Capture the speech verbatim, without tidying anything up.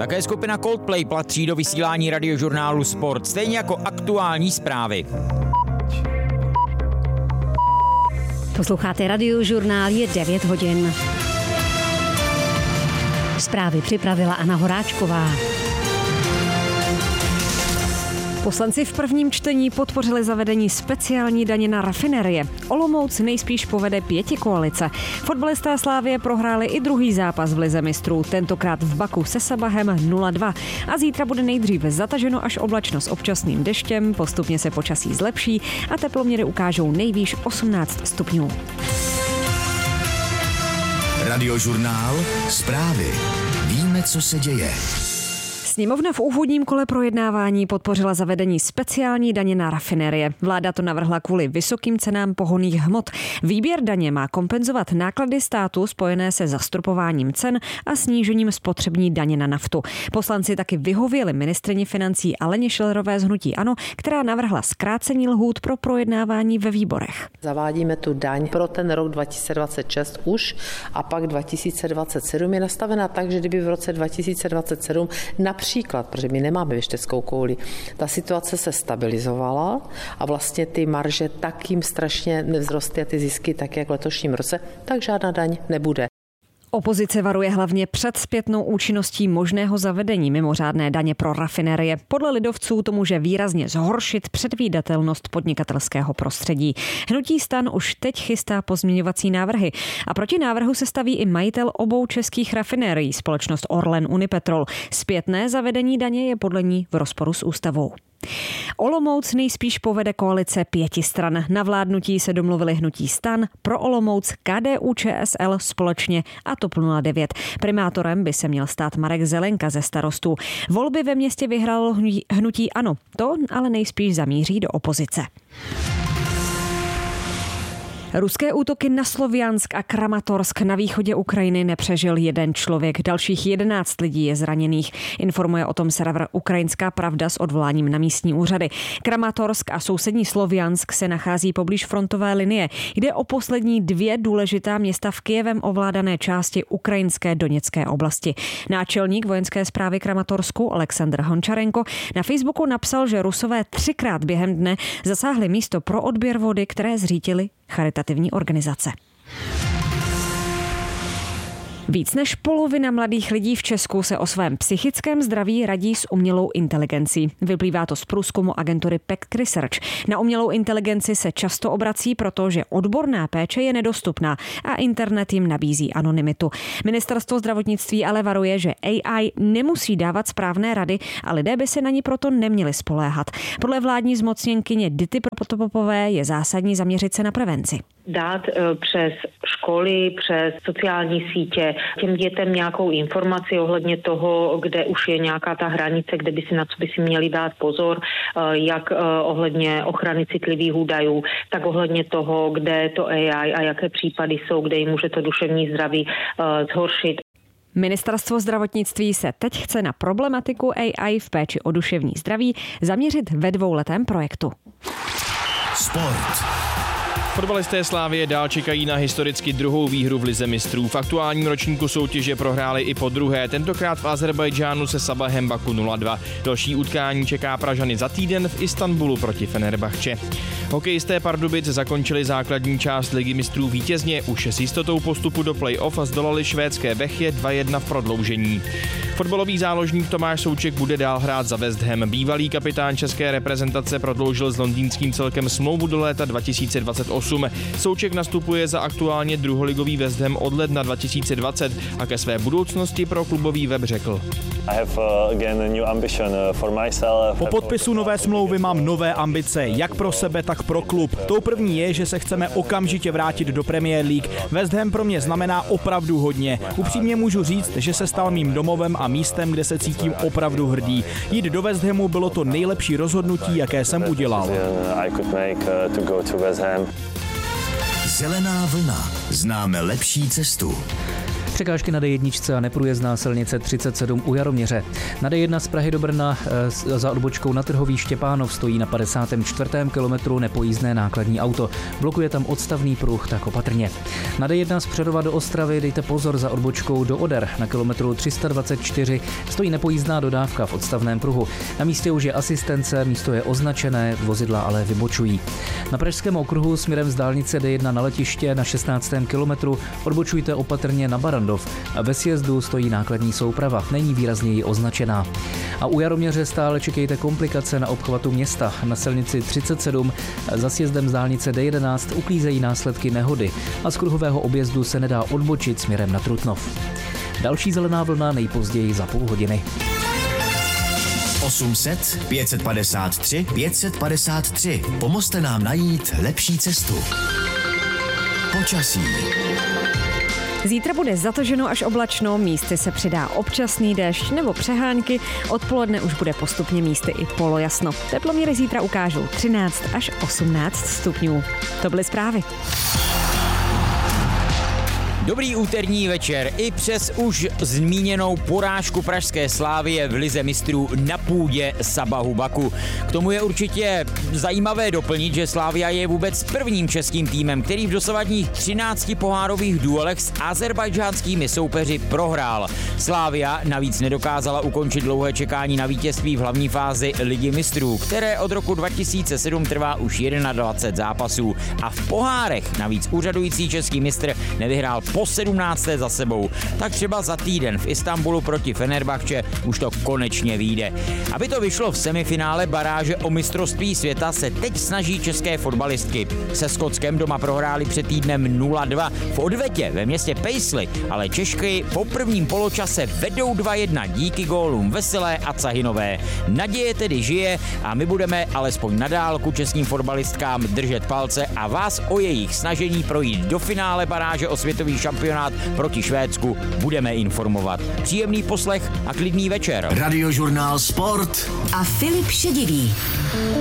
Také skupina Coldplay patří do vysílání radiožurnálu Sport, stejně jako aktuální zprávy. Posloucháte radiožurnál, je devět hodin. Zprávy připravila Anna Horáčková. Poslanci v prvním čtení podpořili zavedení speciální daně na rafinerie. Olomouc nejspíš povede pětikoalice. Fotbalisté Slavie prohráli i druhý zápas v lize mistrů, tentokrát v Baku se Sabahem nula dva. A zítra bude nejdříve zataženo až oblačno s občasným deštěm, postupně se počasí zlepší a teploměry ukážou nejvýš osmnáct stupňů. Radiožurnál, zprávy. Víme, co se děje. Sněmovna v úvodním kole projednávání podpořila zavedení speciální daně na rafinerie. Vláda to navrhla kvůli vysokým cenám pohonných hmot. Výběr daně má kompenzovat náklady státu spojené se zastropováním cen a snížením spotřební daně na naftu. Poslanci taky vyhověli ministryni financí Aleně Schillerové z hnutí ANO, která navrhla zkrácení lhůt pro projednávání ve výborech. Zavádíme tu daň pro ten rok dva tisíce dvacet šest už a pak dva tisíce dvacet sedm je nastavena tak, že kdyby v roce dva tisíce dvacet sedm na Například, protože my nemáme věšteckou kouli, ta situace se stabilizovala a vlastně ty marže tak jim strašně nevzrostly a ty zisky tak, jak v letošním roce, tak žádná daň nebude. Opozice varuje hlavně před zpětnou účinností možného zavedení mimořádné daně pro rafinerie. Podle lidovců to může výrazně zhoršit předvídatelnost podnikatelského prostředí. Hnutí STAN už teď chystá pozměňovací návrhy a proti návrhu se staví i majitel obou českých rafinerií, společnost Orlen Unipetrol. Zpětné zavedení daně je podle ní v rozporu s ústavou. Olomouc nejspíš povede koalice pěti stran. Na vládnutí se domluvili hnutí STAN, Pro Olomouc, K D U Č S L společně a TOP nula devět. Primátorem by se měl stát Marek Zelenka ze Starostů. Volby ve městě vyhrálo hnutí ANO. To ale nejspíš zamíří do opozice. Ruské útoky na Sloviansk a Kramatorsk na východě Ukrajiny nepřežil jeden člověk. Dalších jedenáct lidí je zraněných. Informuje o tom server Ukrajinská pravda s odvoláním na místní úřady. Kramatorsk a sousední Sloviansk se nachází poblíž frontové linie. Jde o poslední dvě důležitá města v Kyjevem ovládané části ukrajinské Doněcké oblasti. Náčelník vojenské správy Kramatorsku Alexandr Hončarenko na Facebooku napsal, že Rusové třikrát během dne zasáhli místo pro odběr vody, které zřítili charitativní organizace. Víc než polovina mladých lidí v Česku se o svém psychickém zdraví radí s umělou inteligencí. Vyplývá to z průzkumu agentury P E C Research. Na umělou inteligenci se často obrací, protože odborná péče je nedostupná a internet jim nabízí anonymitu. Ministerstvo zdravotnictví ale varuje, že A I nemusí dávat správné rady a lidé by se na ní proto neměli spoléhat. Podle vládní zmocněnkyně Dity Protopopové je zásadní zaměřit se na prevenci. Dát přes školy, přes sociální sítě těm dětem nějakou informaci ohledně toho, kde už je nějaká ta hranice, kde by si na co by si měli dát pozor, jak ohledně ochrany citlivých údajů, tak ohledně toho, kde to A I a jaké případy jsou, kde jim může to duševní zdraví zhoršit. Ministerstvo zdravotnictví se teď chce na problematiku A I v péči o duševní zdraví zaměřit ve dvouletém projektu. Sport. Fotbalisté Slavie dál čekají na historicky druhou výhru v lize mistrů. V aktuálním ročníku soutěže prohráli i po druhé, tentokrát v Azerbajdžánu se Sabahem Baku nula dva. Další utkání čeká Pražany za týden v Istanbulu proti Fenerbahče. Hokejisté Pardubic zakončili základní část ligy mistrů vítězně, už s jistotou postupu do play-off a zdolali švédské Bechje dva jedna v prodloužení. Fotbalový záložník Tomáš Souček bude dál hrát za West Ham. Bývalý kapitán české reprezentace prodloužil s londýnským celkem smlouvu do léta dva tisíce dvacet osm. Souček nastupuje za aktuálně druholigový West Ham od ledna dva tisíce dvacet a ke své budoucnosti pro klubový web řekl: Po podpisu nové smlouvy mám nové ambice, jak pro sebe, tak pro klub. Tou první je, že se chceme okamžitě vrátit do Premier League. West Ham pro mě znamená opravdu hodně. Upřímně můžu říct, že se stal mým domovem a místem, kde se cítím opravdu hrdý. Jít do West Hamu bylo to nejlepší rozhodnutí, jaké jsem udělal. Zelená vlna. Známe lepší cestu. Překážky na D jedna a neprůjezdná silnice třicet sedm u Jaroměře. Na D jedna z Prahy do Brna e, za odbočkou na Trhový Štěpánov stojí na padesátém čtvrtém kilometru nepojízdné nákladní auto. Blokuje tam odstavný pruh, tak opatrně. Na D jedna z Přerova do Ostravy dejte pozor za odbočkou do Oder. Na kilometru tři sta dvacet čtyři stojí nepojízdná dodávka v odstavném pruhu. Na místě už je asistence, místo je označené, vozidla ale vybočují. Na Pražském okruhu směrem z dálnice D jedna na letiště na šestnáctém kilometru odbočujte opatrně na Barandov. Ve sjezdu stojí nákladní souprava, není výrazněji označená. A u Jaroměře stále čekejte komplikace na obchvatu města. Na silnici třicet sedm za sjezdem z dálnice D jedenáct uklízejí následky nehody a z kruhového objezdu se nedá odbočit směrem na Trutnov. Další zelená vlna nejpozději za půl hodiny. osm set pět set padesát tři pět set padesát tři. Pomozte nám najít lepší cestu. Počasí. Zítra bude zataženo až oblačno, místy se přidá občasný déšť nebo přehánky, odpoledne už bude postupně místy i polojasno. Teploměry zítra ukážou třináct až osmnáct stupňů. To byly zprávy. Dobrý úterní večer. I přes už zmíněnou porážku pražské Slavie v lize mistrů na půdě Sabahu Baku. K tomu je určitě zajímavé doplnit, že Slavia je vůbec prvním českým týmem, který v dosavadních třinácti pohárových duelech s azerbajdžánskými soupeři prohrál. Slavia navíc nedokázala ukončit dlouhé čekání na vítězství v hlavní fázi ligy mistrů, které od roku dva tisíce sedm trvá už dvacet jedna zápasů. A v pohárech navíc úřadující český mistr nevyhrál po sedmnácté za sebou. Tak třeba za týden v Istanbulu proti Fenerbahče už to konečně vyjde. Aby to vyšlo v semifinále baráže o mistrovství světa, se teď snaží české fotbalistky. Se Skotskem doma prohráli před týdnem nula dva v odvetě ve městě Paisley, ale Češky po prvním poločase vedou dva jedna díky gólům Veselé a Cahinové. Naděje tedy žije a my budeme alespoň na dálku českým fotbalistkám držet palce a vás o jejich snažení projít do finále baráže o světový šampionát proti Švédsku budeme informovat. Příjemný poslech a klidný večer. Radiožurnál Sport a Filip Šedivý.